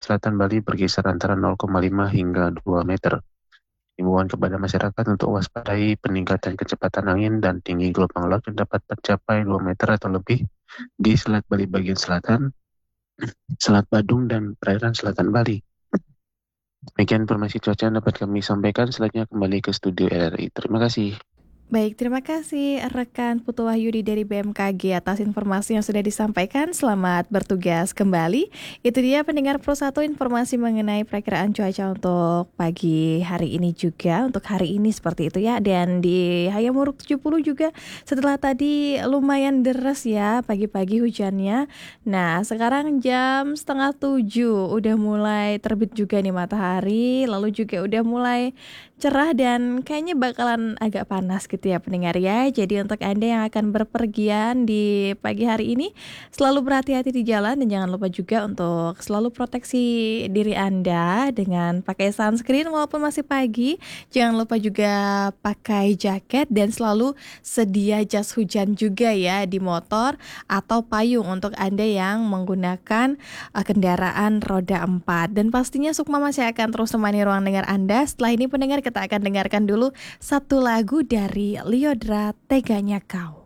selatan Bali berkisar antara 0,5 hingga 2 meter. Himbauan kepada masyarakat untuk waspadai peningkatan kecepatan angin dan tinggi gelombang laut yang dapat mencapai 2 meter atau lebih di Selat Bali bagian selatan, Selat Badung, dan perairan selatan Bali. Demikian informasi cuaca yang dapat kami sampaikan. Selanjutnya kembali ke studio RRI. Terima kasih. Baik, terima kasih rekan Putu Wahyudi dari BMKG atas informasi yang sudah disampaikan. Selamat bertugas kembali. Itu dia pendengar Pro 1 informasi mengenai perakiraan cuaca untuk pagi hari ini juga. Untuk hari ini seperti itu ya. Dan di Hayamuruk 70 juga setelah tadi lumayan deras ya pagi-pagi hujannya. Nah, sekarang jam setengah 7 udah mulai terbit juga nih matahari. Lalu juga udah mulai cerah dan kayaknya bakalan agak panas gitu ya pendengar ya. Jadi untuk Anda yang akan berpergian di pagi hari ini selalu berhati-hati di jalan dan jangan lupa juga untuk selalu proteksi diri Anda dengan pakai sunscreen walaupun masih pagi. Jangan lupa juga pakai jaket dan selalu sedia jas hujan juga ya di motor atau payung untuk Anda yang menggunakan kendaraan roda 4. Dan pastinya Sukma masih akan terus temani ruang dengar Anda. Setelah ini pendengar kita akan dengarkan dulu satu lagu dari Lyodra, Teganya Kau.